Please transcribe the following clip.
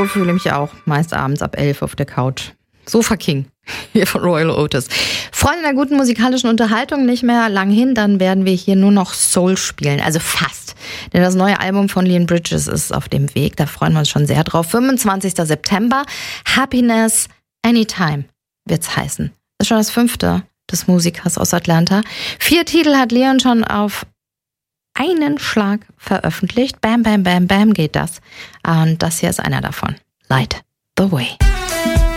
fühle ich mich auch meist abends ab 11 auf der Couch. Sofa King, hier von Royal Otis. Freunde der guten musikalischen Unterhaltung, nicht mehr lang hin, dann werden wir hier nur noch Soul spielen, also fast. Denn das neue Album von Leon Bridges ist auf dem Weg, da freuen wir uns schon sehr drauf. 25. September, Happiness Anytime wird's heißen. Das ist schon das 5. des Musikers aus Atlanta. 4 Titel hat Leon schon auf einen Schlag veröffentlicht. Bam, bam, bam, bam geht das. Und das hier ist einer davon. Light the Way.